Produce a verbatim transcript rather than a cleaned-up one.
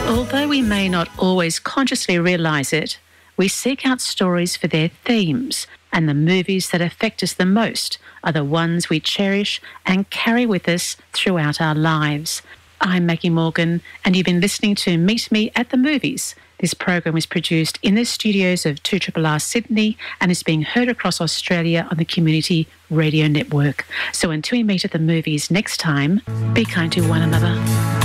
Although we may not always consciously realise it, we seek out stories for their themes, and the movies that affect us the most are the ones we cherish and carry with us throughout our lives. I'm Maggie Morgan, and you've been listening to Meet Me at the Movies. This program was produced in the studios of two R R R Sydney and is being heard across Australia on the Community Radio Network. So until we meet at the movies next time, be kind to one another.